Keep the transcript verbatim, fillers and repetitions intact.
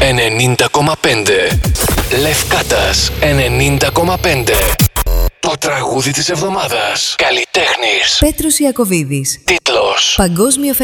ενενήντα κόμμα πέντε. Λευκάτας ενενήντα κόμμα πέντε. Το τραγούδι της εβδομάδας. Καλλιτέχνης Πέτρος Ιακωβίδης. Τίτλος Παγκόσμιο